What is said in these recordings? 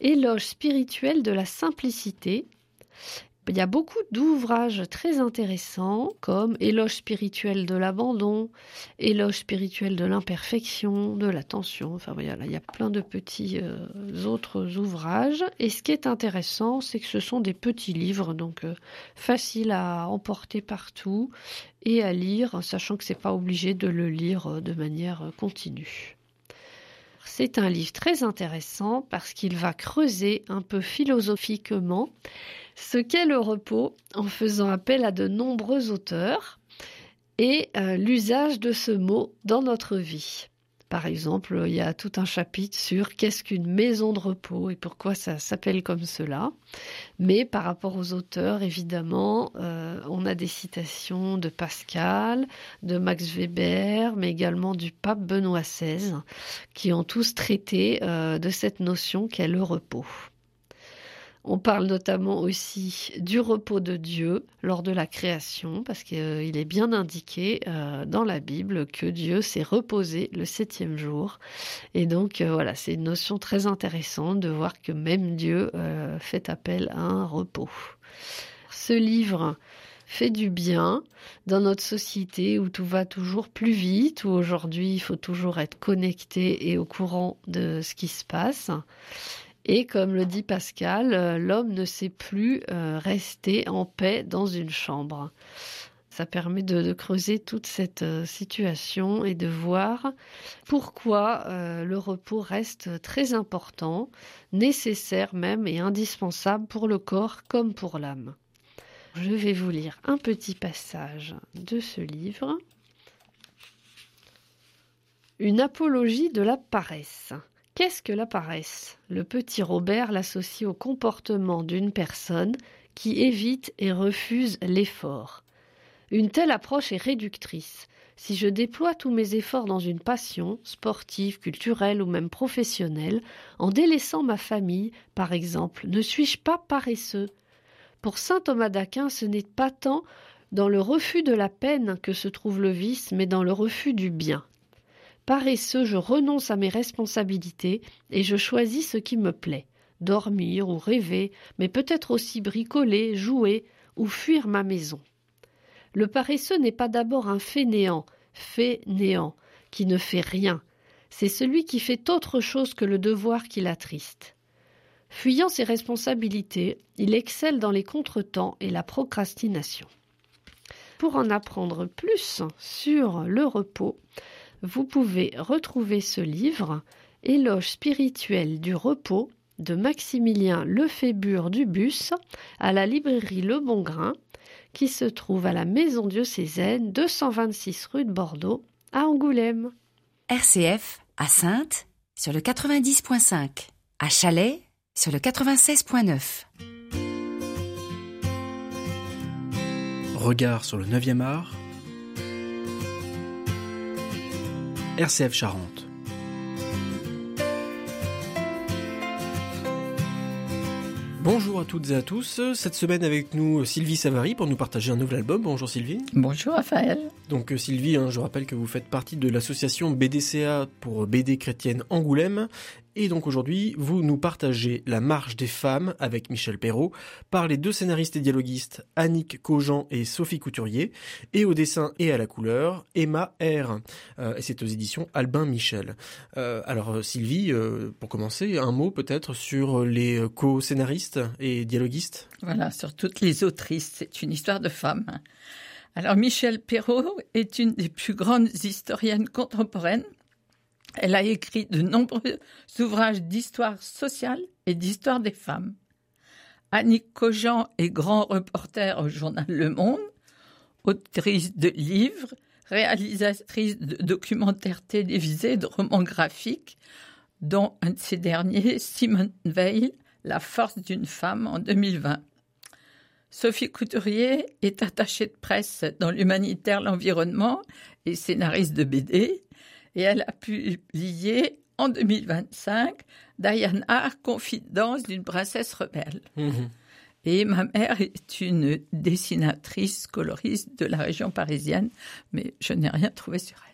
Éloge spirituel de la simplicité. Il y a beaucoup d'ouvrages très intéressants comme Éloge spirituel de l'abandon, Éloge spirituel de l'imperfection, de l'attention. Enfin voilà, il y a plein de petits autres ouvrages. Et ce qui est intéressant, c'est que ce sont des petits livres, donc faciles à emporter partout et à lire, sachant que c'est pas obligé de le lire de manière continue. C'est un livre très intéressant parce qu'il va creuser un peu philosophiquement ce qu'est le repos en faisant appel à de nombreux auteurs et l'usage de ce mot dans notre vie. Par exemple, il y a tout un chapitre sur qu'est-ce qu'une maison de repos et pourquoi ça s'appelle comme cela. Mais par rapport aux auteurs, évidemment, on a des citations de Pascal, de Max Weber, mais également du pape Benoît XVI, qui ont tous traité de cette notion qu'est le repos. On parle notamment aussi du repos de Dieu lors de la création, parce qu'il est bien indiqué dans la Bible que Dieu s'est reposé le 7e jour. Et donc voilà, c'est une notion très intéressante de voir que même Dieu fait appel à un repos. Ce livre fait du bien dans notre société où tout va toujours plus vite, où aujourd'hui il faut toujours être connecté et au courant de ce qui se passe. Et comme le dit Pascal, l'homme ne sait plus rester en paix dans une chambre. Ça permet de creuser toute cette situation et de voir pourquoi le repos reste très important, nécessaire même et indispensable pour le corps comme pour l'âme. Je vais vous lire un petit passage de ce livre. Une apologie de la paresse. Qu'est-ce que la paresse ? Le petit Robert l'associe au comportement d'une personne qui évite et refuse l'effort. Une telle approche est réductrice. Si je déploie tous mes efforts dans une passion, sportive, culturelle ou même professionnelle, en délaissant ma famille, par exemple, ne suis-je pas paresseux ? Pour saint Thomas d'Aquin, ce n'est pas tant dans le refus de la peine que se trouve le vice, mais dans le refus du bien. Paresseux, je renonce à mes responsabilités et je choisis ce qui me plaît. Dormir ou rêver, mais peut-être aussi bricoler, jouer ou fuir ma maison. Le paresseux n'est pas d'abord un fainéant, qui ne fait rien. C'est celui qui fait autre chose que le devoir qui l'attriste. Fuyant ses responsabilités, il excelle dans les contretemps et la procrastination. Pour en apprendre plus sur le repos, vous pouvez retrouver ce livre, Éloge spirituel du repos, de Maximilien Lefébure Dubus, à la librairie Le Bon Grain, qui se trouve à la Maison Diocésaine, 226 rue de Bordeaux, à Angoulême. RCF, à Saintes, sur le 90.5. À Chalais, sur le 96.9. Regard sur le 9e art. RCF Charente. Bonjour à toutes et à tous. Cette semaine avec nous Sylvie Savary pour nous partager un nouvel album. Bonjour Sylvie. Bonjour Raphaël. Donc Sylvie, je rappelle que vous faites partie de l'association BDCA pour BD chrétienne Angoulême. Et donc aujourd'hui, vous nous partagez La marche des femmes avec Michel Perrault par les deux scénaristes et dialoguistes Annick Cogent et Sophie Couturier, et au dessin et à la couleur Emma R. Et c'est aux éditions Albin Michel. Alors Sylvie, pour commencer, un mot peut-être sur les co-scénaristes et dialoguistes. Voilà, sur toutes les autrices, c'est une histoire de femmes. Alors Michel Perrault est une des plus grandes historiennes contemporaines. Elle a écrit de nombreux ouvrages d'histoire sociale et d'histoire des femmes. Annick Cogent est grand reporter au journal Le Monde, autrice de livres, réalisatrice de documentaires télévisés, de romans graphiques, dont un de ces derniers, Simone Veil, La force d'une femme, en 2020. Sophie Couturier est attachée de presse dans l'humanitaire, l'environnement et scénariste de BD. Et elle a publié en 2025 Diane R, Confidence d'une princesse rebelle. Et ma mère est une dessinatrice coloriste de la région parisienne, mais je n'ai rien trouvé sur elle.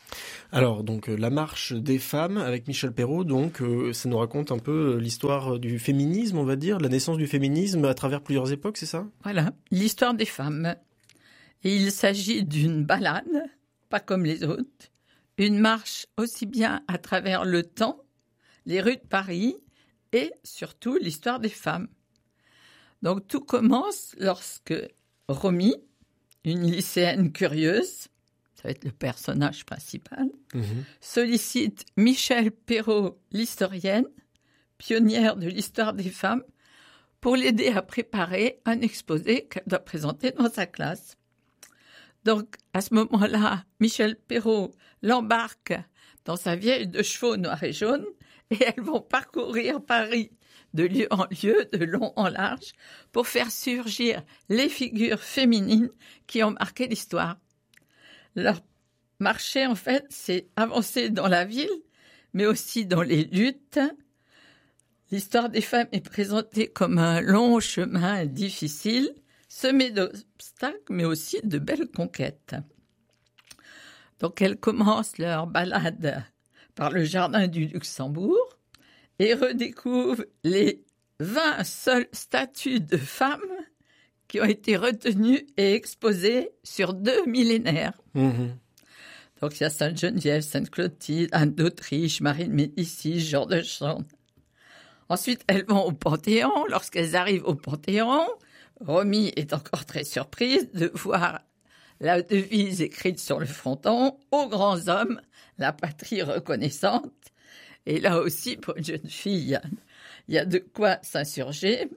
Alors, donc, La marche des femmes avec Michel Perrault, donc, ça nous raconte un peu l'histoire du féminisme, on va dire, la naissance du féminisme à travers plusieurs époques, c'est ça ? Voilà, l'histoire des femmes. Et il s'agit d'une balade, pas comme les autres, une marche aussi bien à travers le temps, les rues de Paris et surtout l'histoire des femmes. Donc tout commence lorsque Romy, une lycéenne curieuse, ça va être le personnage principal, sollicite Michel Perrault, l'historienne, pionnière de l'histoire des femmes, pour l'aider à préparer un exposé qu'elle doit présenter dans sa classe. Donc, à ce moment-là, Michel Perrault l'embarque dans sa vieille de chevaux noir et jaune et elles vont parcourir Paris de lieu en lieu, de long en large, pour faire surgir les figures féminines qui ont marqué l'histoire. Leur marché, en fait, c'est avancer dans la ville, mais aussi dans les luttes. L'histoire des femmes est présentée comme un long chemin difficile, semé d'obstacles, mais aussi de belles conquêtes. Donc, elles commencent leur balade par le jardin du Luxembourg et redécouvrent les 20 seules statues de femmes qui ont été retenues et exposées sur 2 millénaires. Donc, il y a Sainte-Geneviève, Sainte-Clotilde, Anne d'Autriche, Marie de Médicis, Jean de Champs. Ensuite, elles vont au Panthéon. Lorsqu'elles arrivent au Panthéon, Romy est encore très surprise de voir la devise écrite sur le fronton « Aux grands hommes, la patrie reconnaissante ». Et là aussi, pour une jeune fille, il y a de quoi s'insurger.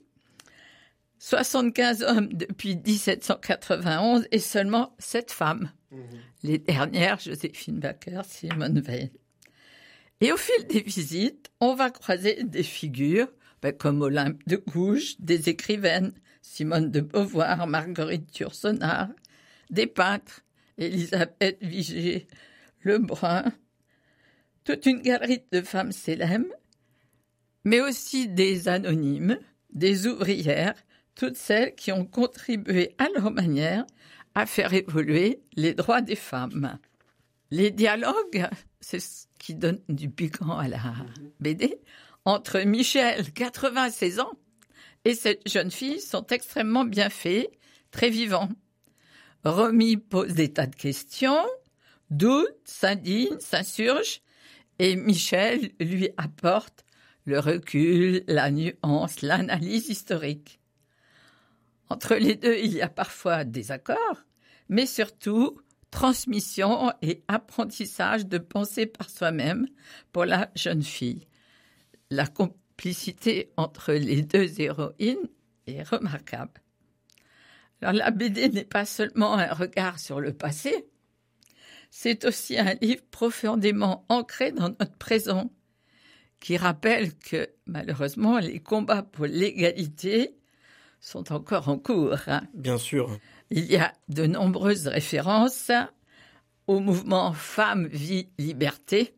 75 hommes depuis 1791 et seulement 7 femmes. Les dernières, Joséphine Baker, Simone Veil. Et au fil des visites, on va croiser des figures comme Olympe de Gouges, des écrivaines, Simone de Beauvoir, Marguerite Yourcenar, des peintres, Élisabeth Vigée, Lebrun, toute une galerie de femmes célèbres, mais aussi des anonymes, des ouvrières, toutes celles qui ont contribué à leur manière à faire évoluer les droits des femmes. Les dialogues, c'est ce qui donne du piquant à la BD, entre Michel, 96 ans, et cette jeune fille sont extrêmement bien faits, très vivants. Romy pose des tas de questions, doute, s'indigne, s'insurge, et Michel lui apporte le recul, la nuance, l'analyse historique. Entre les deux, il y a parfois des accords, mais surtout transmission et apprentissage de penser par soi-même pour la jeune fille. La complicité entre les deux héroïnes est remarquable. Alors, la BD n'est pas seulement un regard sur le passé, c'est aussi un livre profondément ancré dans notre présent, qui rappelle que, malheureusement, les combats pour l'égalité sont encore en cours. Bien sûr. Il y a de nombreuses références au mouvement Femmes, Vie, Liberté,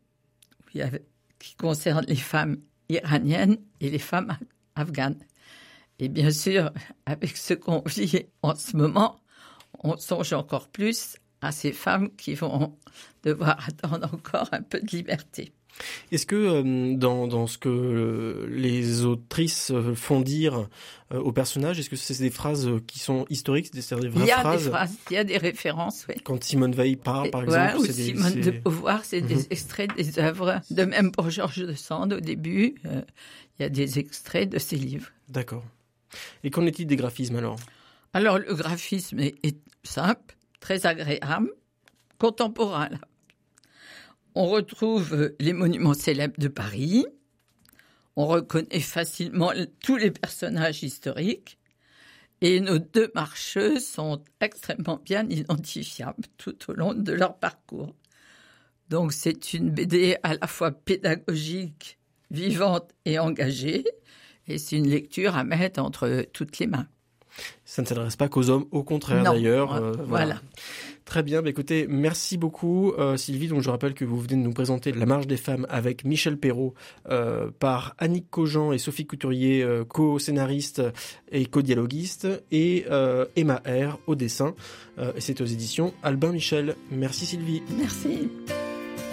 qui concerne les femmes iraniennes et les femmes afghanes. Et bien sûr, avec ce qu'on vit en ce moment, on songe encore plus à ces femmes qui vont devoir attendre encore un peu de liberté. Est-ce que dans ce que les autrices font dire aux personnages, est-ce que c'est des phrases qui sont historiques, c'est-à-dire des vraies phrases ? Il y a des références, oui. Quand Simone Veil parle, par exemple, ou Simone de Beauvoir, c'est des extraits des œuvres. De même pour Georges de Sand, au début, il y a des extraits de ses livres. D'accord. Et qu'en est-il des graphismes alors ? Alors le graphisme est simple, très agréable, contemporain. Là. On retrouve les monuments célèbres de Paris, on reconnaît facilement tous les personnages historiques et nos deux marcheuses sont extrêmement bien identifiables tout au long de leur parcours. Donc c'est une BD à la fois pédagogique, vivante et engagée et c'est une lecture à mettre entre toutes les mains. Ça ne s'adresse pas qu'aux hommes, au contraire d'ailleurs. Voilà. Très bien, écoutez, merci beaucoup Sylvie. Donc je rappelle que vous venez de nous présenter La marche des femmes avec Michel Perrault par Annick Cogent et Sophie Couturier, co-scénaristes et co-dialoguistes, et Emma R au dessin. Et c'est aux éditions Albin Michel. Merci Sylvie. Merci.